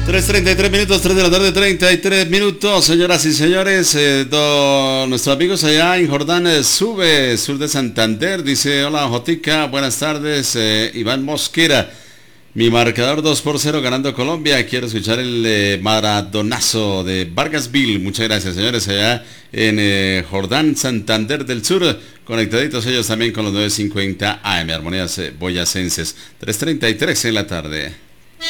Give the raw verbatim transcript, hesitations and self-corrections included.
tres treinta y tres minutos, tres de la tarde, treinta y tres minutos, señoras y señores. Eh, do, nuestros amigos allá en Jordán eh, Sube, sur de Santander, dice: hola Jotica, buenas tardes. eh, Iván Mosquera, mi marcador dos por cero ganando Colombia. Quiero escuchar el eh, maradonazo de Vargasville. Muchas gracias, señores, allá en eh, Jordán, Santander del Sur. Conectaditos ellos también con los nueve cincuenta A M, Armonías eh, Boyacenses. tres treinta y tres en la tarde.